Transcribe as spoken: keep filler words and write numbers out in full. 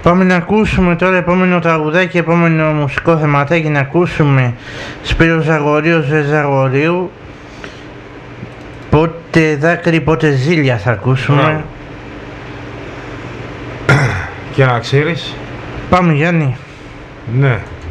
Πάμε να ακούσουμε τώρα επόμενο τραγουδάκι, επόμενο μουσικό θεματάκι, να ακούσουμε Σπύρος Ζαγορίου, Ζωέ Ζαγορίου. Πότε δάκρυ, πότε ζήλια θα ακούσουμε. Και να ξέρεις. Πάμε Γιάννη. Ναι.